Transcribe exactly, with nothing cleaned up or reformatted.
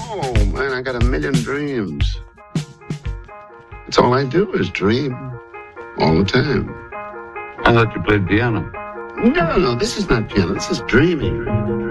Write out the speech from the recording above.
Oh, man, I got a million dreams. That's all I do is dream. All the time. I thought you played piano. No, no, this is not piano. This is dreaming.